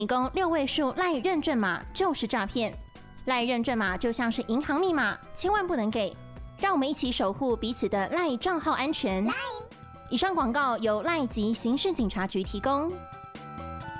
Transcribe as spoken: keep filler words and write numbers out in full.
提供六位数赖认证码就是诈骗。赖认证码就像是银行密码，千万不能给。让我们一起守护彼此的赖账号安全。以上广告由赖及刑事警察局提供。